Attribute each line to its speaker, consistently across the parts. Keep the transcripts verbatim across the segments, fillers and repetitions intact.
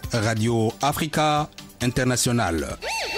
Speaker 1: Radio Africa International.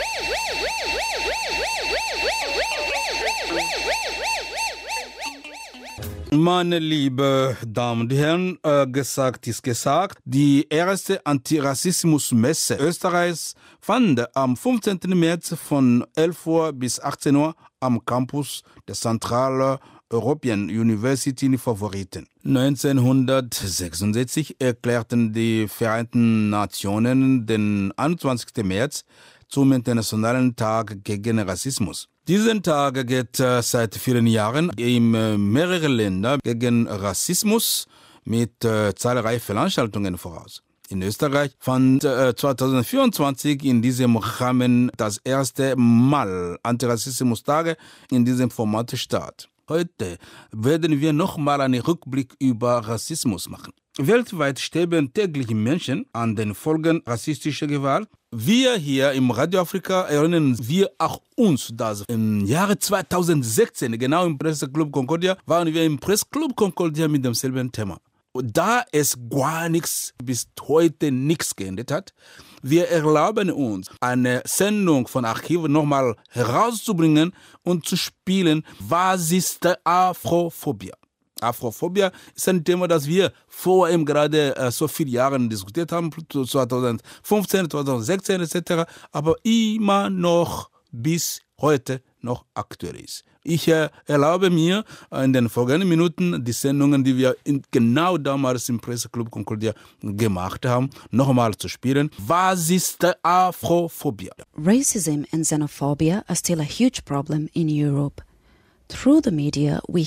Speaker 1: Meine liebe Damen und Herren, äh, gesagt ist gesagt, die erste Antirassismus-Messe Österreichs fand am fünfzehnten März von elf Uhr bis achtzehn Uhr am Campus der Central European University in Favoriten. neunzehnhundertsechsundsechzig erklärten die Vereinten Nationen den einundzwanzigsten März zum Internationalen Tag gegen Rassismus. Diesen Tag geht äh, seit vielen Jahren in äh, mehreren Ländern gegen Rassismus mit äh, zahlreichen Veranstaltungen voraus. In Österreich fand äh, zweitausendvierundzwanzig in diesem Rahmen das erste Mal Antirassismus-Tage in diesem Format statt. Heute werden wir nochmal einen Rückblick über Rassismus machen. Weltweit sterben täglich Menschen an den Folgen rassistischer Gewalt. Wir hier im Radio Afrika erinnern wir auch uns, dass im Jahre zweitausendsechzehn, genau im Presseclub Concordia, waren wir im Pressclub Concordia mit demselben Thema. Und da es gar nichts, bis heute nichts geändert hat, wir erlauben uns, eine Sendung von Archiven nochmal herauszubringen und zu spielen, was ist Afrophobie? Afrophobie ist ein Thema, das wir vor eben gerade äh, so viele Jahren diskutiert haben, zweitausendfünfzehn, zweitausendsechzehn et cetera, aber immer noch bis heute noch aktuell ist. Ich äh, erlaube mir äh, in den folgenden Minuten die Sendungen, die wir in, genau damals im Presseclub Concordia gemacht haben, nochmal zu spielen. Was ist Afrophobie?
Speaker 2: Racism and xenophobia are still a huge problem in Europe. Through the media, we